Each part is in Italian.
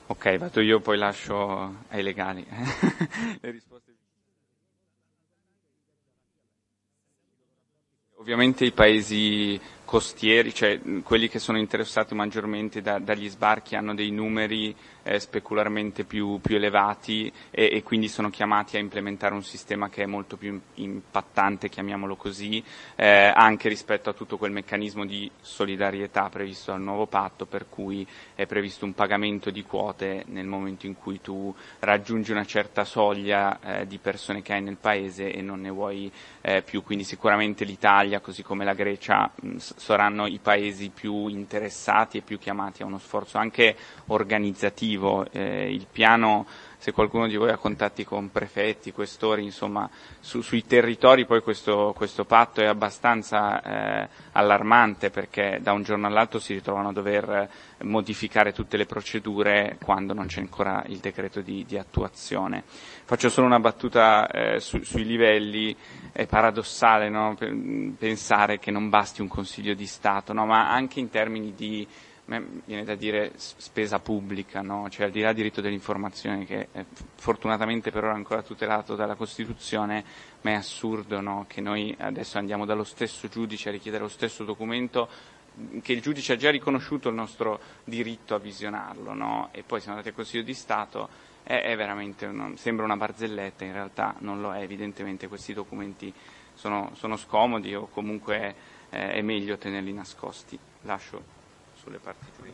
Ok, vado io, poi lascio ai legali le risposte. Ovviamente i paesi costieri, cioè quelli che sono interessati maggiormente dagli sbarchi, hanno dei numeri specularmente più elevati e quindi sono chiamati a implementare un sistema che è molto più impattante, chiamiamolo così, anche rispetto a tutto quel meccanismo di solidarietà previsto dal nuovo patto, per cui è previsto un pagamento di quote nel momento in cui tu raggiungi una certa soglia di persone che hai nel paese e non ne vuoi più. Quindi sicuramente l'Italia, così come la Grecia, saranno i paesi più interessati e più chiamati a uno sforzo anche organizzativo. Il piano, se qualcuno di voi ha contatti con prefetti, questori, insomma, sui territori, poi questo patto è abbastanza allarmante, perché da un giorno all'altro si ritrovano a dover modificare tutte le procedure quando non c'è ancora il decreto di attuazione. Faccio solo una battuta sui livelli. È paradossale, no? Pensare che non basti un Consiglio di Stato, no? Ma anche in termini di, viene da dire, spesa pubblica, no? Cioè, al di là del diritto dell'informazione, che è fortunatamente per ora ancora tutelato dalla Costituzione, ma è assurdo, no? Che noi adesso andiamo dallo stesso giudice a richiedere lo stesso documento che il giudice ha già riconosciuto il nostro diritto a visionarlo, no? E poi siamo andati al Consiglio di Stato. È veramente, sembra una barzelletta, in realtà non lo è. Evidentemente questi documenti sono scomodi, o comunque è meglio tenerli nascosti. Lascio sulle partite.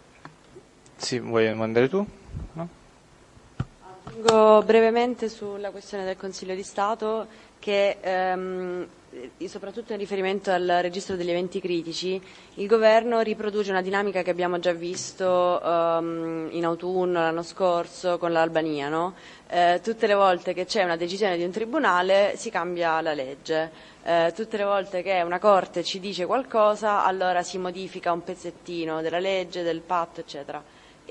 Sì, vuoi andare tu? No? Aggiungo brevemente sulla questione del Consiglio di Stato che soprattutto in riferimento al registro degli eventi critici, il Governo riproduce una dinamica che abbiamo già visto in autunno l'anno scorso con l'Albania, no? Tutte le volte che c'è una decisione di un tribunale si cambia la legge, tutte le volte che una Corte ci dice qualcosa allora si modifica un pezzettino della legge, del patto, eccetera.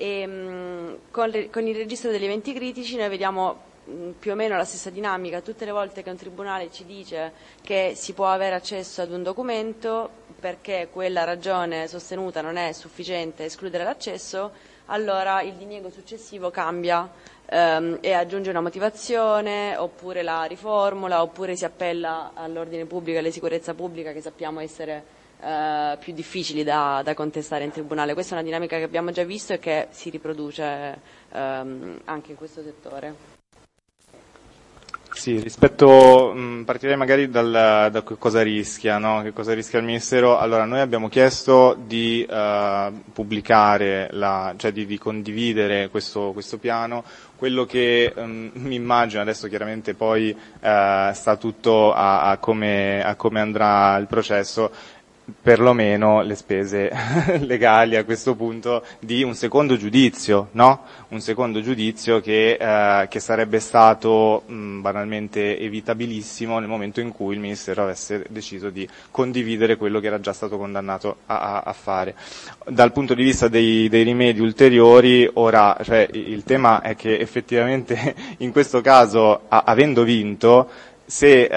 E con il registro degli eventi critici noi vediamo più o meno la stessa dinamica. Tutte le volte che un tribunale ci dice che si può avere accesso ad un documento perché quella ragione sostenuta non è sufficiente a escludere l'accesso, allora il diniego successivo cambia e aggiunge una motivazione, oppure la riformula, oppure si appella all'ordine pubblico e alla sicurezza pubblica, che sappiamo essere più difficili da contestare in tribunale. Questa è una dinamica che abbiamo già visto e che si riproduce anche in questo settore. Sì, rispetto, partirei magari da che cosa rischia, no? Che cosa rischia il Ministero. Allora, noi abbiamo chiesto di pubblicare, cioè di condividere questo piano. Quello che mi immagino, adesso chiaramente poi sta tutto a come andrà il processo, perlomeno le spese legali a questo punto di un secondo giudizio, no? Un secondo giudizio che sarebbe stato banalmente evitabilissimo nel momento in cui il Ministero avesse deciso di condividere quello che era già stato condannato a fare. Dal punto di vista dei rimedi ulteriori, ora, cioè, il tema è che effettivamente in questo caso, avendo vinto, se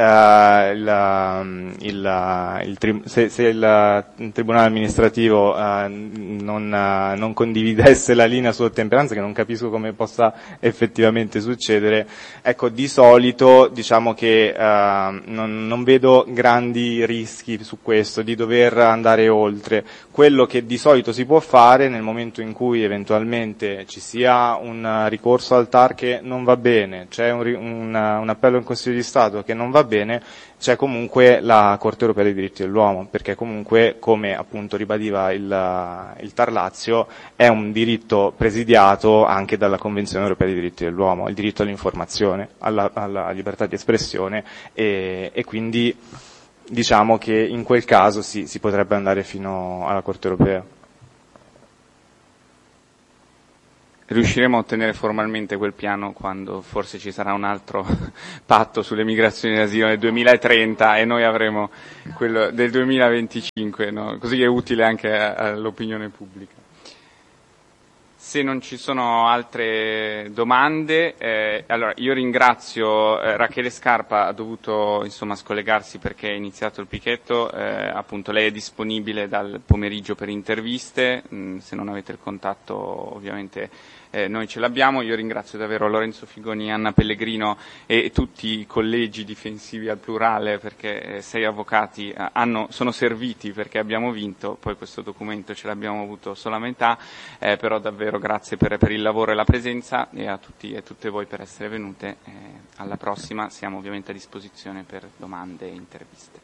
il Tribunale amministrativo non condividesse la linea su ottemperanza, che non capisco come possa effettivamente succedere, ecco, di solito diciamo che non vedo grandi rischi su questo, di dover andare oltre. Quello che di solito si può fare nel momento in cui eventualmente ci sia un ricorso al TAR che non va bene, c'è un appello in Consiglio di Stato che non va bene, c'è comunque la Corte Europea dei Diritti dell'Uomo, perché comunque, come appunto ribadiva il TAR Lazio, è un diritto presidiato anche dalla Convenzione Europea dei Diritti dell'Uomo, il diritto all'informazione, alla libertà di espressione, e quindi diciamo che in quel caso si potrebbe andare fino alla Corte Europea. Riusciremo a ottenere formalmente quel piano quando forse ci sarà un altro patto sulle migrazioni e l'asilo nel 2030 e noi avremo quello del 2025, no? Così è utile anche all'opinione pubblica. Se non ci sono altre domande, allora io ringrazio Rachele Scarpa, ha dovuto insomma scollegarsi perché è iniziato il picchetto, appunto lei è disponibile dal pomeriggio per interviste, se non avete il contatto ovviamente noi ce l'abbiamo. Io ringrazio davvero Lorenzo Figoni, Anna Pellegrino e tutti i collegi difensivi al plurale, perché 6 avvocati sono serviti perché abbiamo vinto, poi questo documento ce l'abbiamo avuto solo a metà, però davvero grazie per il lavoro e la presenza, e a tutti e tutte voi per essere venute. Alla prossima, siamo ovviamente a disposizione per domande e interviste.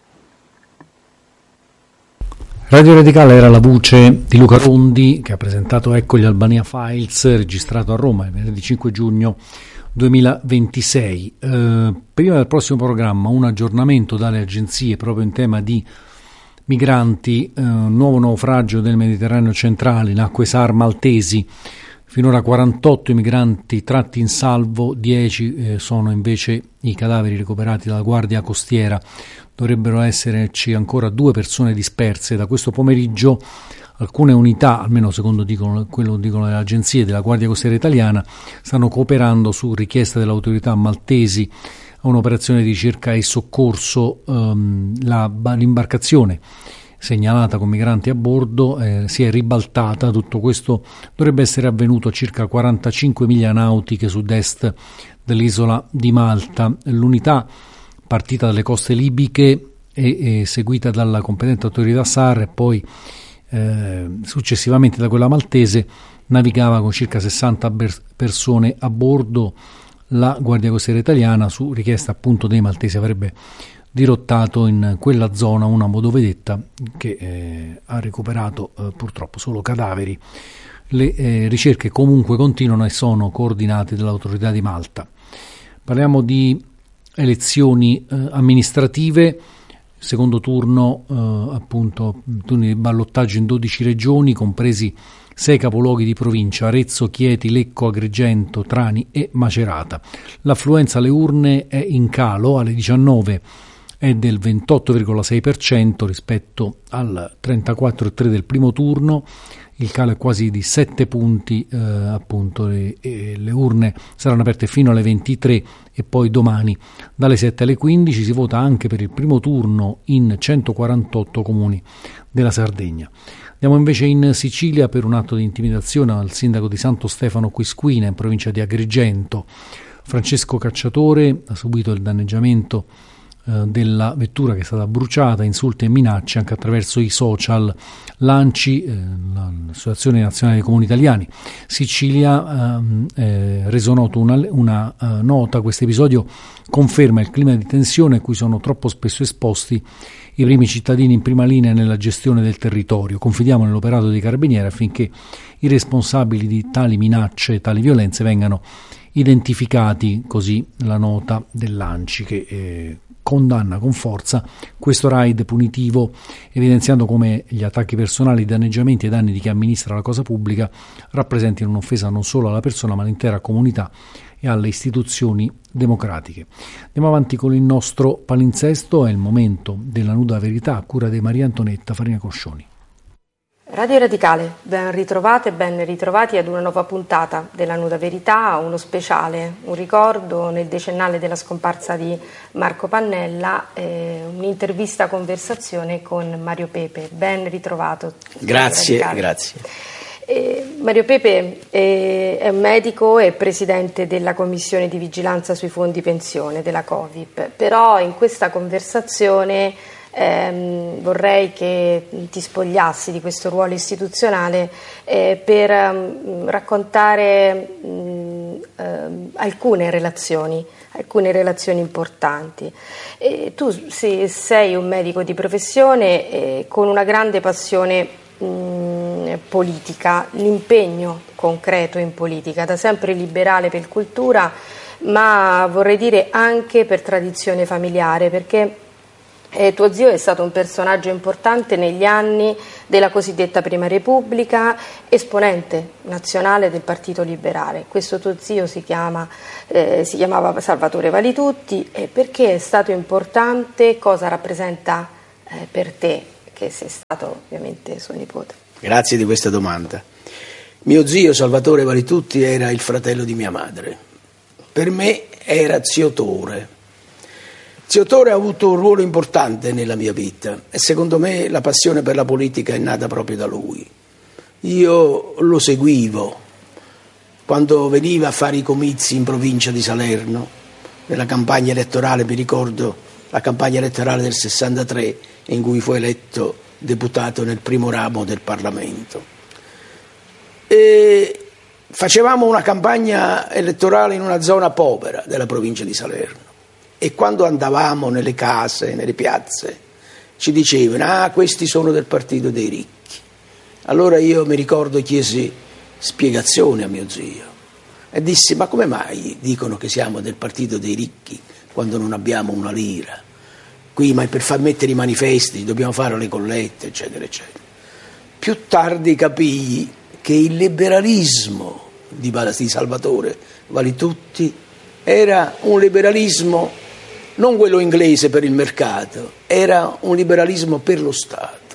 Radio Radicale era la voce di Luca Rondi, che ha presentato Ecco gli Albania Files, registrato a Roma il venerdì 5 giugno 2026. Prima del prossimo programma un aggiornamento dalle agenzie proprio in tema di migranti, nuovo naufragio del Mediterraneo centrale in acque SAR maltesi, finora 48 i migranti tratti in salvo, 10 sono invece i cadaveri recuperati dalla Guardia Costiera. Dovrebbero esserci ancora 2 persone disperse. Da questo pomeriggio alcune unità, almeno secondo quello dicono le agenzie della Guardia Costiera italiana, stanno cooperando su richiesta delle autorità maltesi a un'operazione di ricerca e soccorso. L'imbarcazione segnalata con migranti a bordo si è ribaltata. Tutto questo dovrebbe essere avvenuto a circa 45 miglia nautiche sud-est dell'isola di Malta. L'unità, partita dalle coste libiche e seguita dalla competente autorità SAR e poi successivamente da quella maltese, navigava con circa 60 persone a bordo. La Guardia Costiera italiana, su richiesta appunto dei maltesi, avrebbe dirottato in quella zona una motovedetta che ha recuperato purtroppo solo cadaveri. Le ricerche comunque continuano e sono coordinate dall'autorità di Malta. Parliamo di elezioni amministrative, secondo turno appunto turni di ballottaggio in 12 regioni, compresi 6 capoluoghi di provincia: Arezzo, Chieti, Lecco, Agrigento, Trani e Macerata. L'affluenza alle urne è in calo, alle 19 è del 28,6% rispetto al 34,3% del primo turno. Il calo è quasi di 7 punti, appunto le urne saranno aperte fino alle 23 e poi domani dalle 7 alle 15 si vota anche per il primo turno in 148 comuni della Sardegna. Andiamo invece in Sicilia per un atto di intimidazione al sindaco di Santo Stefano Quisquina in provincia di Agrigento. Francesco Cacciatore ha subito il danneggiamento della vettura che è stata bruciata, insulti e minacce anche attraverso i social. L'ANCI, l'Associazione Nazionale dei Comuni Italiani Sicilia, ha reso noto una nota. Questo episodio conferma il clima di tensione a cui sono troppo spesso esposti i primi cittadini in prima linea nella gestione del territorio. Confidiamo nell'operato dei carabinieri affinché i responsabili di tali minacce e tali violenze vengano identificati, così la nota dell'ANCI che condanna con forza questo raid punitivo, evidenziando come gli attacchi personali, i danneggiamenti e i danni di chi amministra la cosa pubblica rappresentino un'offesa non solo alla persona ma all'intera comunità e alle istituzioni democratiche. Andiamo avanti con il nostro palinsesto, è il momento della nuda verità a cura di Maria Antonetta Farina Coscioni. Radio Radicale, ben ritrovate e ben ritrovati ad una nuova puntata della Nuda Verità, uno speciale, un ricordo nel decennale della scomparsa di Marco Pannella, un'intervista conversazione con Mario Pepe. Ben ritrovato. Grazie, grazie. Mario Pepe è un medico e presidente della Commissione di Vigilanza sui Fondi Pensione della Covip, però in questa conversazione vorrei che ti spogliassi di questo ruolo istituzionale per raccontare alcune relazioni importanti. Tu sei un medico di professione con una grande passione politica, l'impegno concreto in politica, da sempre liberale per cultura, ma vorrei dire anche per tradizione familiare, perché tuo zio è stato un personaggio importante negli anni della cosiddetta Prima Repubblica, esponente nazionale del Partito Liberale. Questo tuo zio si chiamava Salvatore Valitutti. Perché è stato importante? Cosa rappresenta per te, che sei stato ovviamente suo nipote? Grazie di questa domanda. Mio zio Salvatore Valitutti era il fratello di mia madre. Per me era zio Tore. Zio Tore ha avuto un ruolo importante nella mia vita e secondo me la passione per la politica è nata proprio da lui. Io lo seguivo quando veniva a fare i comizi in provincia di Salerno, nella campagna elettorale, mi ricordo la campagna elettorale del 63 in cui fu eletto deputato nel primo ramo del Parlamento. E facevamo una campagna elettorale in una zona povera della provincia di Salerno e quando andavamo nelle case, nelle piazze, ci dicevano questi sono del partito dei ricchi. Allora io mi ricordo chiesi spiegazione a mio zio e dissi: ma come mai dicono che siamo del partito dei ricchi quando non abbiamo una lira? Qui ma per far mettere i manifesti dobbiamo fare le collette, eccetera, eccetera. Più tardi capii che il liberalismo di Salvatore Valitutti era un liberalismo non quello inglese per il mercato, era un liberalismo per lo Stato.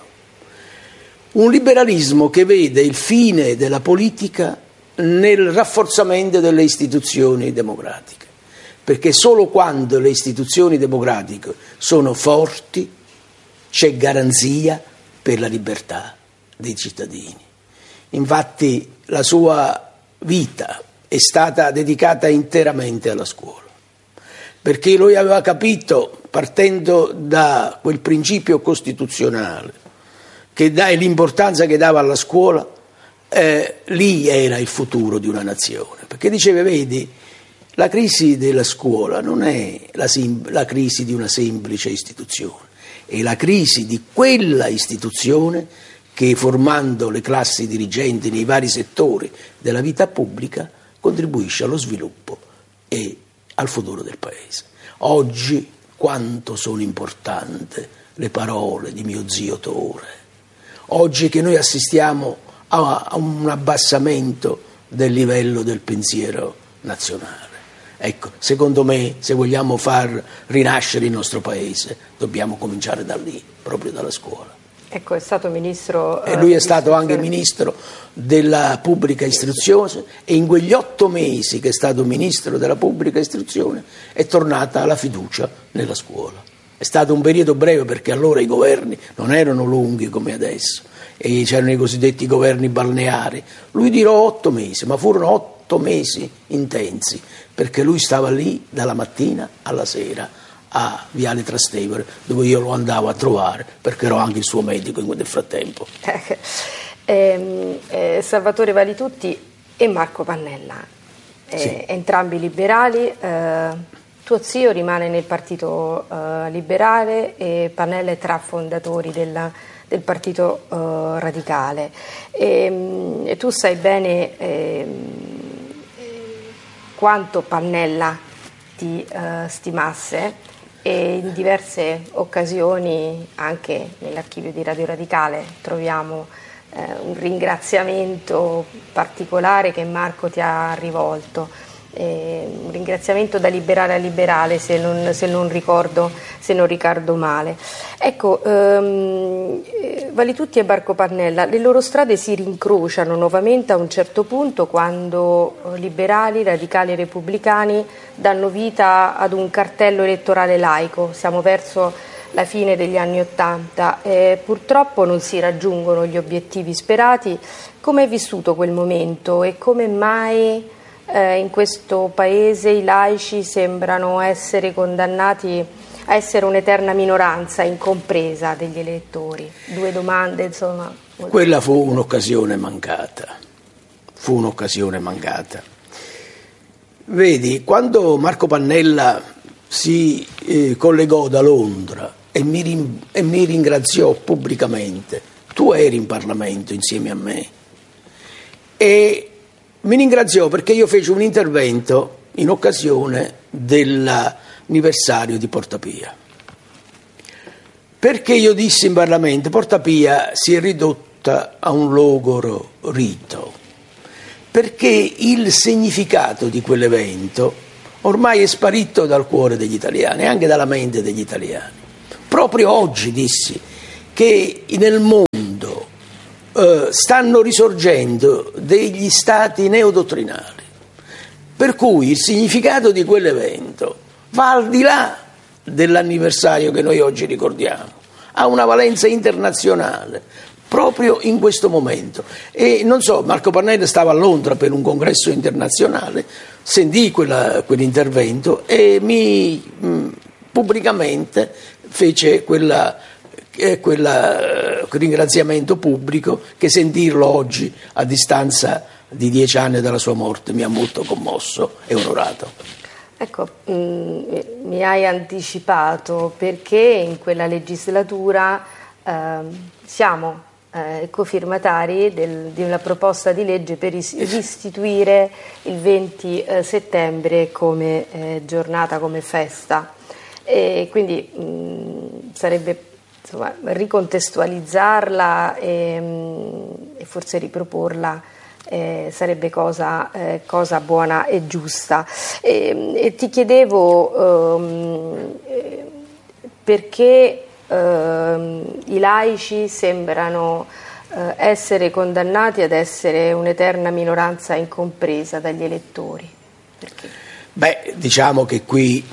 Un liberalismo che vede il fine della politica nel rafforzamento delle istituzioni democratiche, perché solo quando le istituzioni democratiche sono forti c'è garanzia per la libertà dei cittadini. Infatti la sua vita è stata dedicata interamente alla scuola, perché lui aveva capito, partendo da quel principio costituzionale che e l'importanza che dava alla scuola, lì era il futuro di una nazione, perché diceva: vedi, la crisi della scuola non è la crisi di una semplice istituzione, è la crisi di quella istituzione che, formando le classi dirigenti nei vari settori della vita pubblica, contribuisce allo sviluppo e al futuro del Paese. Oggi quanto sono importanti le parole di mio zio Tore, oggi che noi assistiamo a un abbassamento del livello del pensiero nazionale. Ecco, secondo me, se vogliamo far rinascere il nostro Paese, dobbiamo cominciare da lì, proprio dalla scuola. Ecco, è stato ministro... E lui è stato anche ministro della pubblica istruzione e in quegli 8 mesi che è stato ministro della pubblica istruzione è tornata la fiducia nella scuola. È stato un periodo breve perché allora i governi non erano lunghi come adesso e c'erano i cosiddetti governi balneari. Lui dirò 8 mesi, ma furono 8 mesi intensi perché lui stava lì dalla mattina alla sera a Viale Trastevere, dove io lo andavo a trovare perché ero anche il suo medico in quel frattempo. Salvatore Valitutti e Marco Pannella, sì. Entrambi liberali. Tuo zio rimane nel Partito Liberale e Pannella è tra fondatori del Partito Radicale. E tu sai bene quanto Pannella ti stimasse, e in diverse occasioni anche nell'archivio di Radio Radicale troviamo un ringraziamento particolare che Marco ti ha rivolto, un ringraziamento da liberale a liberale se non ricordo male. Ecco, Valitutti e Marco Pannella, le loro strade si rincrociano nuovamente a un certo punto quando liberali, radicali e repubblicani danno vita ad un cartello elettorale laico. Siamo verso la fine degli anni '80 e purtroppo non si raggiungono gli obiettivi sperati. Come hai vissuto quel momento e come mai in questo paese i laici sembrano essere condannati a essere un'eterna minoranza incompresa degli elettori? 2 domande, insomma. Quella fu un'occasione mancata. Vedi, quando Marco Pannella si collegò da Londra e mi ringraziò pubblicamente, tu eri in Parlamento insieme a me, e mi ringraziò perché io feci un intervento in occasione dell'anniversario di Porta Pia. Perché io dissi in Parlamento: Porta Pia si è ridotta a un logoro rito, perché il significato di quell'evento ormai è sparito dal cuore degli italiani e anche dalla mente degli italiani. Proprio oggi dissi che nel mondo stanno risorgendo degli stati neodottrinali, per cui il significato di quell'evento va al di là dell'anniversario che noi oggi ricordiamo, ha una valenza internazionale proprio in questo momento. E non so, Marco Pannella stava a Londra per un congresso internazionale, sentì quell'intervento e pubblicamente fece quel ringraziamento pubblico che sentirlo oggi a distanza di 10 anni dalla sua morte mi ha molto commosso e onorato. Ecco, mi hai anticipato perché in quella legislatura siamo cofirmatari di una proposta di legge per istituire il 20 settembre come giornata, come festa, e quindi sarebbe, insomma, ricontestualizzarla e forse riproporla sarebbe cosa buona e giusta. E ti chiedevo perché i laici sembrano essere condannati ad essere un'eterna minoranza incompresa dagli elettori. Perché? Beh, diciamo che qui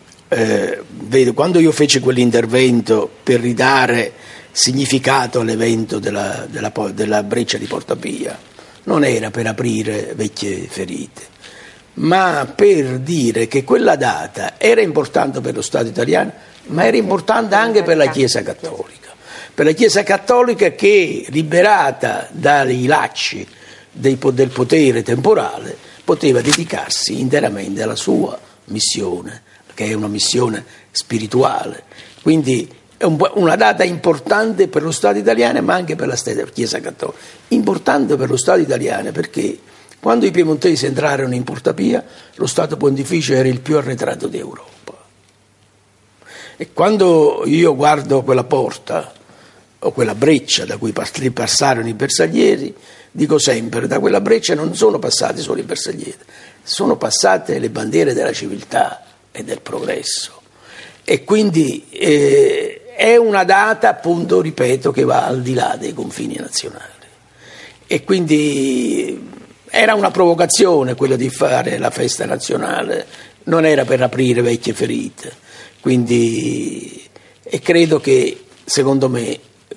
vedo, quando io feci quell'intervento per ridare significato all'evento della breccia di Portapia, non era per aprire vecchie ferite, ma per dire che quella data era importante per lo Stato italiano, ma era importante anche per la Chiesa Cattolica. Per la Chiesa Cattolica che, liberata dai lacci del potere temporale, poteva dedicarsi interamente alla sua missione, che è una missione spirituale. Quindi è una data importante per lo Stato italiano, ma anche per la stessa Chiesa Cattolica. Importante per lo Stato italiano perché quando i piemontesi entrarono in Portapia, lo Stato Pontificio era il più arretrato d'Europa. E quando io guardo quella porta o quella breccia da cui passarono i bersaglieri, dico sempre, da quella breccia non sono passati solo i bersaglieri, sono passate le bandiere della civiltà e del progresso. E quindi è una data, appunto, ripeto, che va al di là dei confini nazionali. E quindi era una provocazione quella di fare la festa nazionale, non era per aprire vecchie ferite. Quindi, e credo che, secondo me,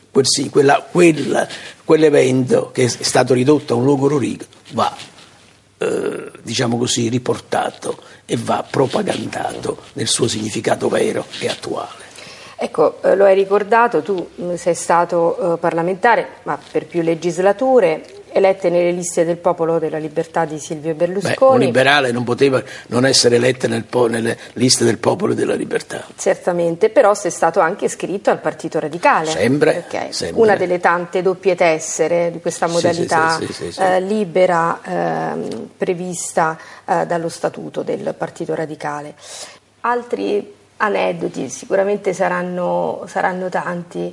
quell'evento che è stato ridotto a un luogo lorico va, diciamo così, riportato e va propagandato nel suo significato vero e attuale. Ecco, lo hai ricordato, tu sei stato parlamentare, ma per più legislature, elette nelle liste del Popolo della Libertà di Silvio Berlusconi. Beh, un liberale non poteva non essere eletto nelle liste del Popolo della Libertà. Certamente, però sei stato anche iscritto al Partito Radicale. Sempre. Una delle tante doppie tessere di questa modalità libera prevista dallo Statuto del Partito Radicale. Altri aneddoti sicuramente saranno tanti.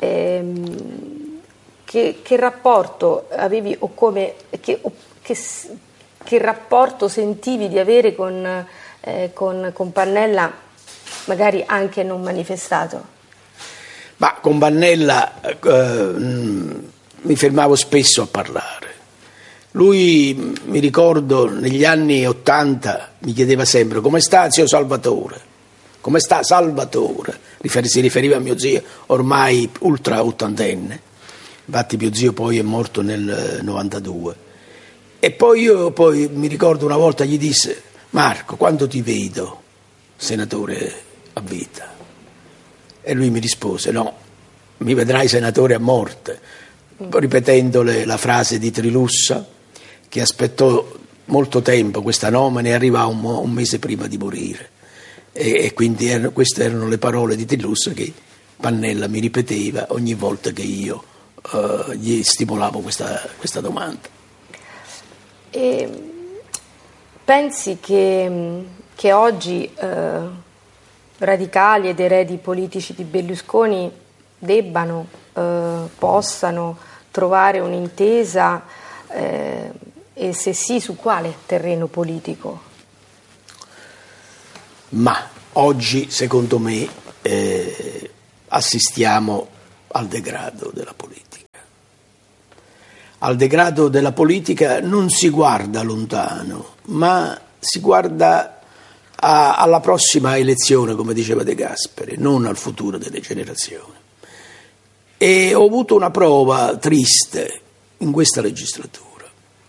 Che rapporto avevi o che rapporto sentivi di avere con Pannella, magari anche non manifestato? Ma con Pannella mi fermavo spesso a parlare. Lui, mi ricordo, negli anni '80 mi chiedeva sempre: come sta zio Salvatore? Come sta Salvatore? Si riferiva a mio zio, ormai ultra ottantenne. Infatti mio zio poi è morto nel 92. E poi mi ricordo una volta gli disse: Marco, quando ti vedo senatore a vita? E lui mi rispose: no, mi vedrai senatore a morte, ripetendole la frase di Trilussa, che aspettò molto tempo questa nomina e arrivò un mese prima di morire. E quindi queste erano le parole di Trilussa che Pannella mi ripeteva ogni volta che io gli stimolavo questa domanda. E pensi che oggi radicali ed eredi politici di Berlusconi debbano, possano trovare un'intesa e se sì, su quale terreno politico? Ma oggi, secondo me, assistiamo al degrado della politica. al degrado della politica non si guarda lontano, ma si guarda alla prossima elezione, come diceva De Gasperi, non al futuro delle generazioni. E ho avuto una prova triste in questa legislatura.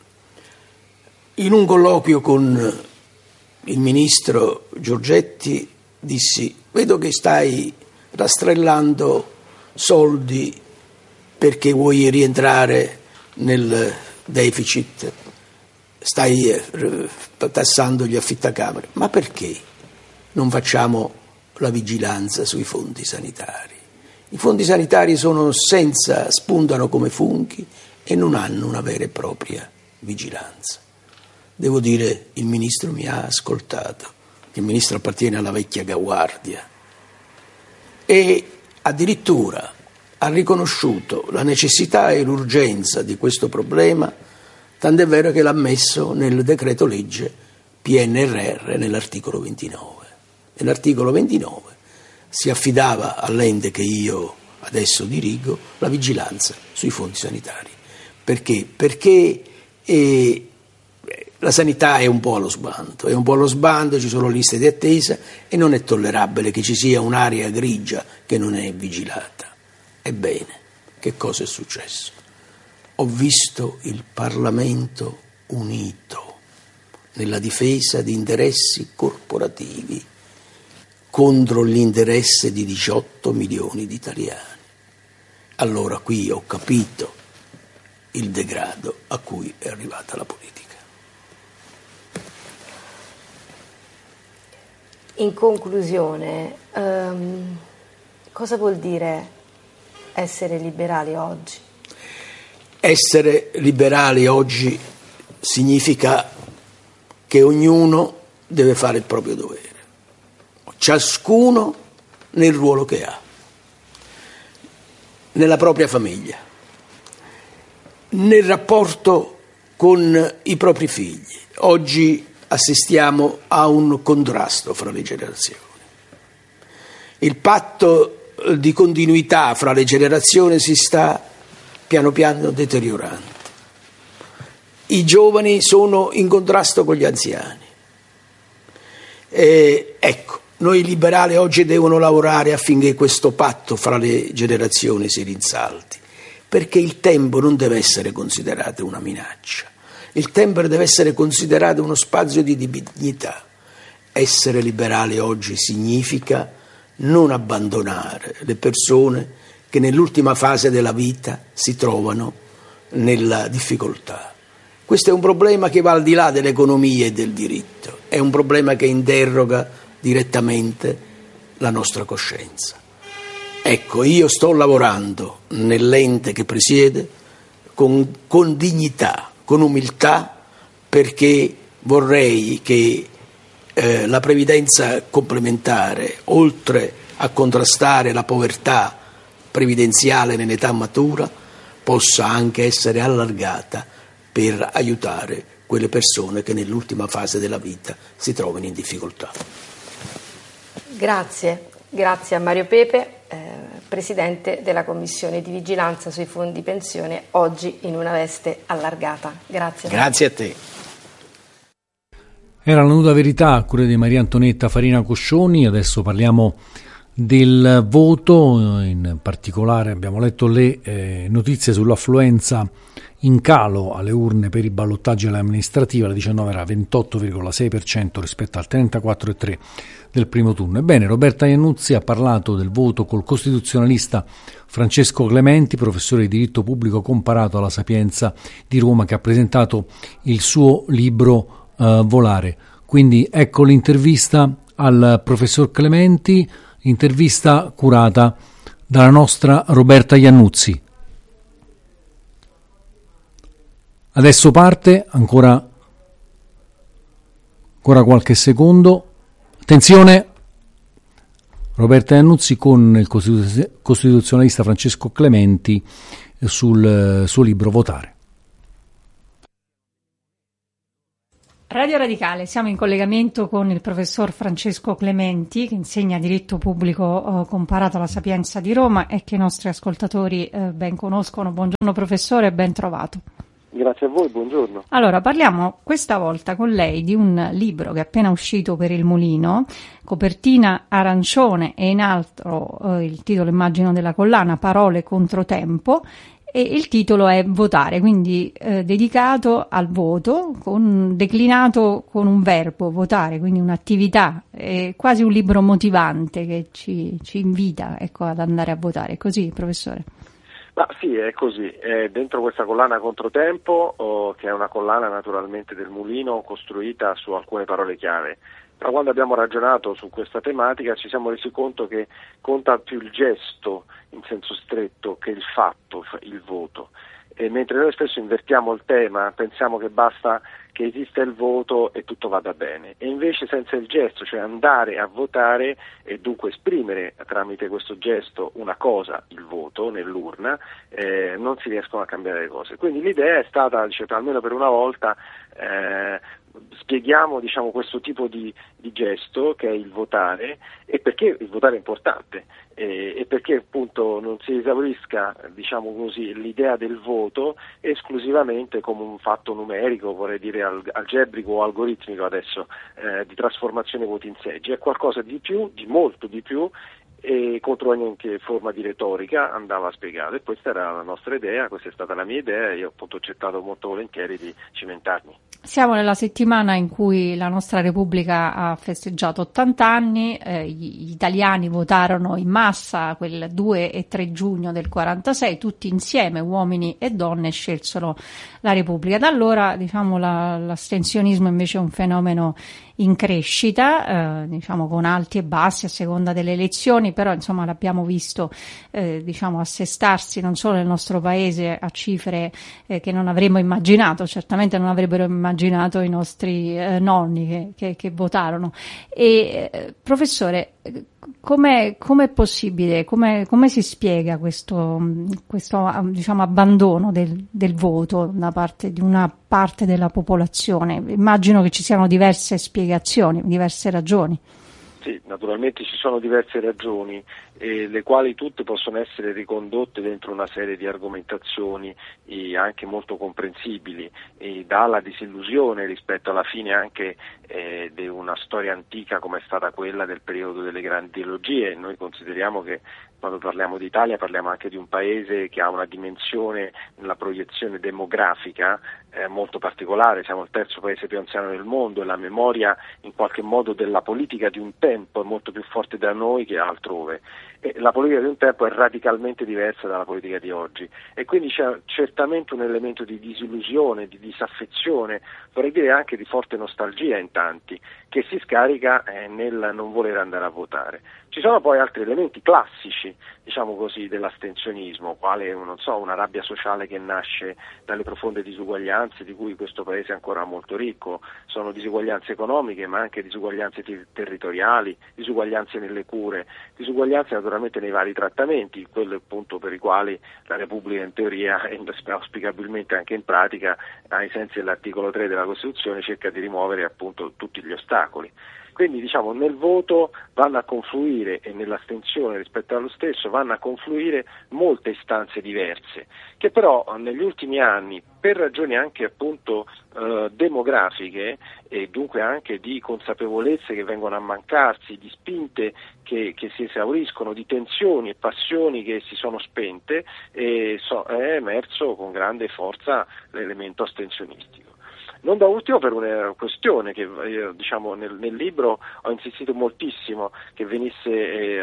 In un colloquio con il ministro Giorgetti dissi: vedo che stai rastrellando soldi perché vuoi rientrare nel deficit, stai tassando gli affittacamere, ma perché non facciamo la vigilanza sui fondi sanitari? I fondi sanitari spuntano come funghi e non hanno una vera e propria vigilanza. Devo dire, il ministro mi ha ascoltato, il ministro appartiene alla vecchia guardia e addirittura ha riconosciuto la necessità e l'urgenza di questo problema, tant'è vero che l'ha messo nel decreto legge PNRR nell'articolo 29. Nell'articolo 29 si affidava all'ente che io adesso dirigo la vigilanza sui fondi sanitari. Perché? Perché la sanità è un po' allo sbando, ci sono liste di attesa e non è tollerabile che ci sia un'area grigia che non è vigilata. Ebbene, che cosa è successo? Ho visto il Parlamento unito nella difesa di interessi corporativi contro l'interesse di 18 milioni di italiani. Allora qui ho capito il degrado a cui è arrivata la politica. In conclusione, cosa vuol dire essere liberali oggi? Essere liberali oggi significa che ognuno deve fare il proprio dovere, ciascuno nel ruolo che ha, nella propria famiglia, nel rapporto con i propri figli. Oggi assistiamo a un contrasto fra le generazioni. Il patto di continuità fra le generazioni si sta piano piano deteriorando. I giovani sono in contrasto con gli anziani. Ecco, noi liberali oggi devono lavorare affinché questo patto fra le generazioni si rinsalti, perché il tempo non deve essere considerato una minaccia. Il tempo deve essere considerato uno spazio di dignità. Essere liberali oggi significa non abbandonare le persone che nell'ultima fase della vita si trovano nella difficoltà. Questo è un problema che va al di là dell'economia e del diritto, è un problema che interroga direttamente la nostra coscienza. Ecco, io sto lavorando nell'ente che presiede con dignità, con umiltà, perché vorrei che la previdenza complementare, oltre a contrastare la povertà previdenziale nell'età matura, possa anche essere allargata per aiutare quelle persone che nell'ultima fase della vita si trovano in difficoltà. Grazie a Mario Pepe, Presidente della Commissione di Vigilanza sui Fondi Pensione, oggi in una veste allargata. Grazie. Grazie a te. Era La Nuda Verità a cura di Maria Antonietta Farina Coscioni. Adesso parliamo del voto, in particolare abbiamo letto le notizie sull'affluenza in calo alle urne per i ballottaggi alle amministrative. La 19 era 28,6% rispetto al 34,3% del primo turno. Ebbene, Roberta Iannuzzi ha parlato del voto col costituzionalista Francesco Clementi, professore di diritto pubblico comparato alla Sapienza di Roma, che ha presentato il suo libro Volare. Quindi ecco l'intervista al professor Clementi, intervista curata dalla nostra Roberta Iannuzzi. Adesso parte, ancora qualche secondo. Attenzione! Roberta Iannuzzi con il costituzionalista Francesco Clementi sul suo libro Votare. Radio Radicale, siamo in collegamento con il professor Francesco Clementi, che insegna diritto pubblico comparato alla Sapienza di Roma e che i nostri ascoltatori ben conoscono. Buongiorno professore e ben trovato. Grazie a voi, buongiorno. Allora, parliamo questa volta con lei di un libro che è appena uscito per il Mulino, copertina arancione e in alto il titolo, immagino, della collana, Parole contro tempo, e il titolo è Votare, quindi dedicato al voto, declinato con un verbo, votare, quindi un'attività, quasi un libro motivante che ci invita, ecco, ad andare a votare. È così, professore? Ma sì, è così. È dentro questa collana Controtempo, che è una collana naturalmente del Mulino costruita su alcune parole chiave. Però quando abbiamo ragionato su questa tematica ci siamo resi conto che conta più il gesto in senso stretto che il fatto, il voto. E mentre noi spesso invertiamo il tema, pensiamo che basta che esista il voto e tutto vada bene, e invece senza il gesto, cioè andare a votare e dunque esprimere tramite questo gesto una cosa, il voto, nell'urna, non si riescono a cambiare le cose. Quindi l'idea è stata, almeno per una volta, spieghiamo questo tipo di gesto che è il votare, e perché il votare è importante, e perché appunto non si esaurisca l'idea del voto esclusivamente come un fatto numerico, vorrei dire algebrico o algoritmico adesso, di trasformazione voti in seggi. È qualcosa di più, di molto di più, e contro ogni forma di retorica andava spiegato, e questa era la nostra idea, questa è stata la mia idea, e io appunto ho accettato molto volentieri di cimentarmi. Siamo nella settimana in cui la nostra Repubblica ha festeggiato 80 anni, gli italiani votarono in massa quel 2 e 3 giugno del 46, tutti insieme, uomini e donne, scelsero la Repubblica. Da allora l'astensionismo invece è un fenomeno in crescita, con alti e bassi a seconda delle elezioni, però insomma l'abbiamo visto assestarsi non solo nel nostro paese a cifre che non avremmo immaginato, certamente non avrebbero immaginato i nostri nonni che votarono. E professore, com'è possibile, come si spiega questo abbandono del voto da parte di una parte della popolazione? Immagino che ci siano diverse spiegazioni, diverse ragioni. Sì, naturalmente ci sono diverse ragioni, le quali tutte possono essere ricondotte dentro una serie di argomentazioni anche molto comprensibili, dalla disillusione rispetto alla fine anche di una storia antica come è stata quella del periodo delle grandi ideologie. Noi consideriamo che quando parliamo d'Italia parliamo anche di un paese che ha una dimensione nella proiezione demografica molto particolare, siamo il terzo paese più anziano del mondo, e la memoria in qualche modo della politica di un tempo è molto più forte da noi che altrove. E la politica di un tempo è radicalmente diversa dalla politica di oggi, e quindi c'è certamente un elemento di disillusione, di disaffezione, vorrei dire anche di forte nostalgia in tanti, che si scarica nel non voler andare a votare. Ci sono poi altri elementi classici, dell'astensionismo, quale una rabbia sociale che nasce dalle profonde disuguaglianze di cui questo paese è ancora molto ricco. Sono disuguaglianze economiche, ma anche disuguaglianze territoriali, disuguaglianze nelle cure, disuguaglianze naturalmente nei vari trattamenti, quello appunto per i quali la Repubblica in teoria e auspicabilmente anche in pratica, ai sensi dell'articolo 3 della Costituzione, cerca di rimuovere appunto tutti gli ostacoli. Quindi nel voto vanno a confluire, e nell'astensione rispetto allo stesso vanno a confluire molte istanze diverse, che però negli ultimi anni, per ragioni anche appunto demografiche, e dunque anche di consapevolezze che vengono a mancarsi, di spinte che si esauriscono, di tensioni e passioni che si sono spente, è emerso con grande forza l'elemento astensionistico. Non da ultimo per una questione che nel libro ho insistito moltissimo che venisse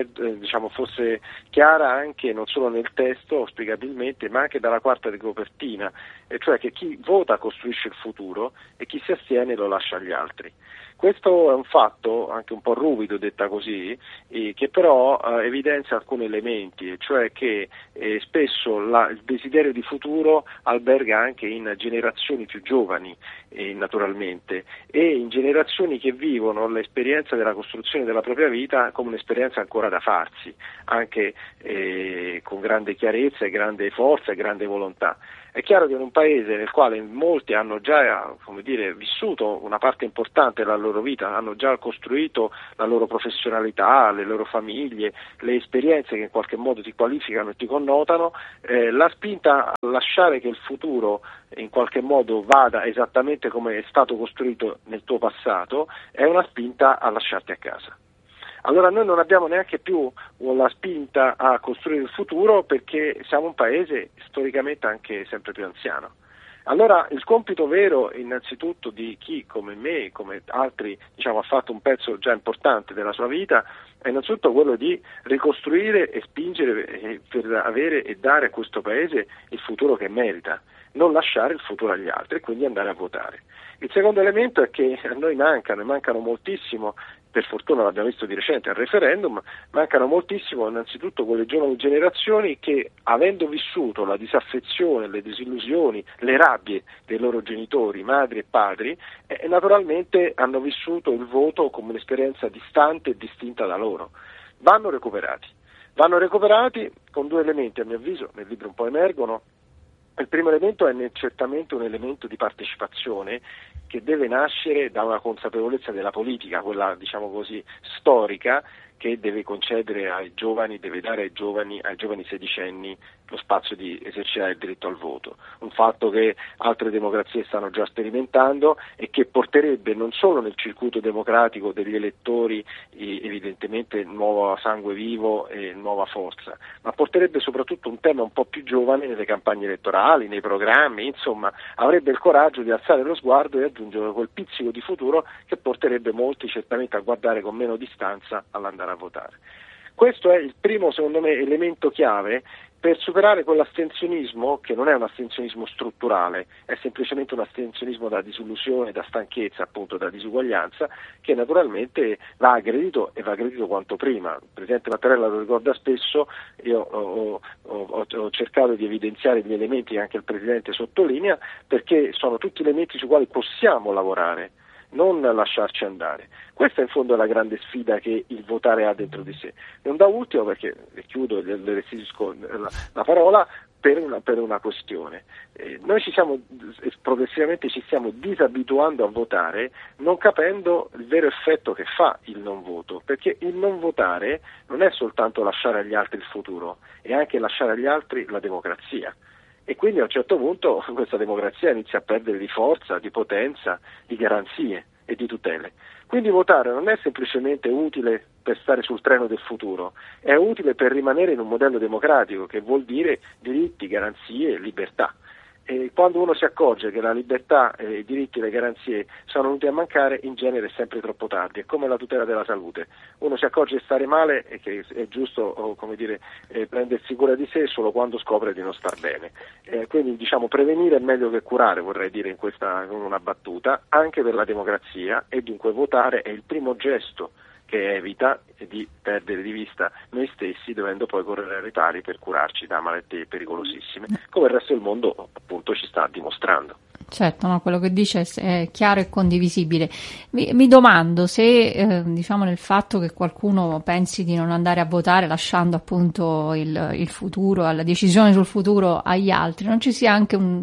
fosse chiara anche non solo nel testo auspicabilmente, ma anche dalla quarta di copertina, e cioè che chi vota costruisce il futuro e chi si astiene lo lascia agli altri. Questo è un fatto anche un po' ruvido, detta così, che però evidenzia alcuni elementi, cioè che spesso il desiderio di futuro alberga anche in generazioni più giovani, naturalmente, e in generazioni che vivono l'esperienza della costruzione della propria vita come un'esperienza ancora da farsi, anche con grande chiarezza e grande forza e grande volontà. È chiaro che in un paese nel quale molti hanno già, vissuto una parte importante della loro vita, hanno già costruito la loro professionalità, le loro famiglie, le esperienze che in qualche modo ti qualificano e ti connotano, la spinta a lasciare che il futuro in qualche modo vada esattamente come è stato costruito nel tuo passato è una spinta a lasciarti a casa. Allora noi non abbiamo neanche più la spinta a costruire il futuro perché siamo un paese storicamente anche sempre più anziano. Allora il compito vero innanzitutto di chi come me, come altri ha fatto un pezzo già importante della sua vita è innanzitutto quello di ricostruire e spingere per avere e dare a questo paese il futuro che merita, non lasciare il futuro agli altri e quindi andare a votare. Il secondo elemento è che a noi mancano moltissimo, per fortuna l'abbiamo visto di recente al referendum, mancano moltissimo innanzitutto quelle giovani generazioni che, avendo vissuto la disaffezione, le disillusioni, le rabbie dei loro genitori, madri e padri, naturalmente hanno vissuto il voto come un'esperienza distante e distinta da loro. Vanno recuperati con due elementi, a mio avviso, nel libro un po' emergono. Il primo elemento è certamente un elemento di partecipazione che deve nascere da una consapevolezza della politica, quella storica, che deve concedere ai giovani, deve dare ai giovani sedicenni lo spazio di esercitare il diritto al voto, un fatto che altre democrazie stanno già sperimentando e che porterebbe non solo nel circuito democratico degli elettori evidentemente nuovo sangue vivo e nuova forza, ma porterebbe soprattutto un tema un po' più giovane nelle campagne elettorali, nei programmi, insomma avrebbe il coraggio di alzare lo sguardo e aggiungere quel pizzico di futuro che porterebbe molti certamente a guardare con meno distanza all'andare a votare. Questo è il primo, secondo me, elemento chiave per superare quell'astensionismo, che non è un astensionismo strutturale, è semplicemente un astensionismo da disillusione, da stanchezza, appunto da disuguaglianza, che naturalmente va aggredito e va aggredito quanto prima. Il Presidente Mattarella lo ricorda spesso, io ho cercato di evidenziare gli elementi che anche il Presidente sottolinea, perché sono tutti elementi sui quali possiamo lavorare, non lasciarci andare. Questa in fondo è la grande sfida che il votare ha dentro di sé. Non da ultimo, perché chiudo, le restituisco la parola, per una questione. Noi progressivamente ci stiamo disabituando a votare, non capendo il vero effetto che fa il non voto, perché il non votare non è soltanto lasciare agli altri il futuro, è anche lasciare agli altri la democrazia. E quindi a un certo punto questa democrazia inizia a perdere di forza, di potenza, di garanzie e di tutele. Quindi votare non è semplicemente utile per stare sul treno del futuro, è utile per rimanere in un modello democratico, che vuol dire diritti, garanzie e libertà. E quando uno si accorge che la libertà, i diritti e le garanzie sono venuti a mancare, in genere è sempre troppo tardi. È come la tutela della salute. Uno si accorge di stare male e che è giusto prendersi cura di sé solo quando scopre di non star bene. Quindi prevenire è meglio che curare, vorrei dire in una battuta, anche per la democrazia, e dunque votare è il primo gesto che evita di perdere di vista noi stessi, dovendo poi correre ai ripari per curarci da malattie pericolosissime, come il resto del mondo appunto ci sta dimostrando. Certo, no, quello che dice è chiaro e condivisibile. Mi domando se nel fatto che qualcuno pensi di non andare a votare lasciando appunto il futuro, la decisione sul futuro agli altri, non ci sia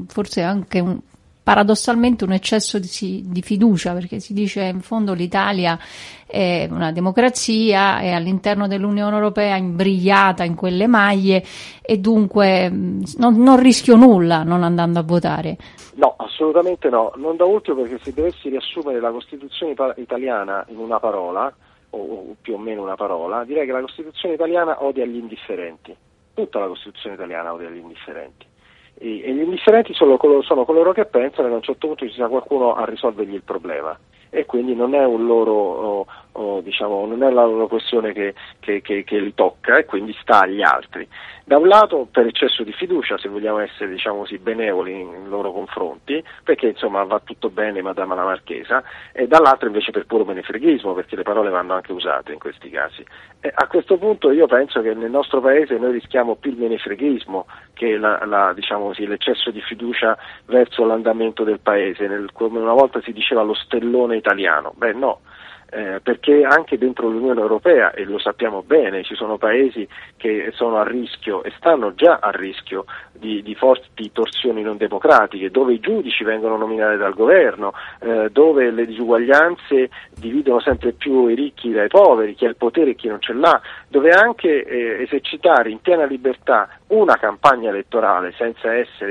paradossalmente un eccesso di fiducia, perché si dice in fondo l'Italia è una democrazia, è all'interno dell'Unione Europea imbrigliata in quelle maglie e dunque non rischio nulla non andando a votare. No, assolutamente no, non da ultimo, perché se dovessi riassumere la Costituzione italiana in una parola, o più o meno una parola, direi che la Costituzione italiana odia gli indifferenti, tutta la Costituzione italiana odia gli indifferenti. E gli indifferenti sono coloro che pensano che a un certo punto ci sia qualcuno a risolvergli il problema, e quindi non è un loro non è la loro questione che li tocca, e quindi sta agli altri. Da un lato per eccesso di fiducia, se vogliamo essere benevoli nei loro confronti, perché insomma va tutto bene Madama la Marchesa, e dall'altro invece per puro menefreghismo, perché le parole vanno anche usate in questi casi. E a questo punto io penso che nel nostro paese noi rischiamo più il menefreghismo che l'eccesso di fiducia verso l'andamento del paese, come una volta si diceva lo stellone italiano. Beh no, perché anche dentro l'Unione Europea, e lo sappiamo bene, ci sono paesi che sono a rischio e stanno già a rischio di forti torsioni non democratiche, dove i giudici vengono nominati dal governo, dove le disuguaglianze dividono sempre più i ricchi dai poveri, chi ha il potere e chi non ce l'ha, dove anche esercitare in piena libertà una campagna elettorale senza essere